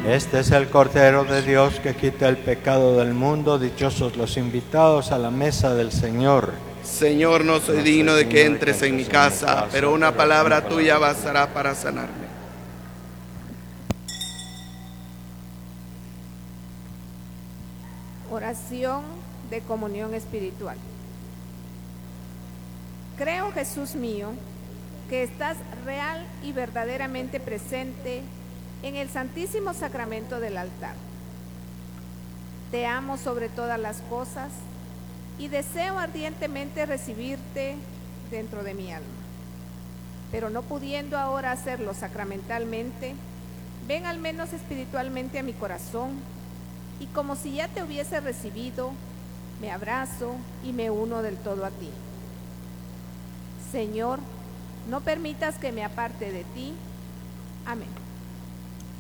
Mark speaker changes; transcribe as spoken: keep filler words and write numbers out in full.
Speaker 1: Este es el Cordero de Dios que quita el pecado del mundo. Dichosos los invitados a la mesa del Señor.
Speaker 2: Señor, no soy digno de que entres en mi casa, pero una palabra tuya bastará para sanarme.
Speaker 3: Oración de comunión espiritual. Creo, Jesús mío, que estás real y verdaderamente presente en el Santísimo Sacramento del altar. Te amo sobre todas las cosas y deseo ardientemente recibirte dentro de mi alma. Pero no pudiendo ahora hacerlo sacramentalmente, ven al menos espiritualmente a mi corazón y como si ya te hubiese recibido, me abrazo y me uno del todo a ti. Señor, no permitas que me aparte de ti. Amén.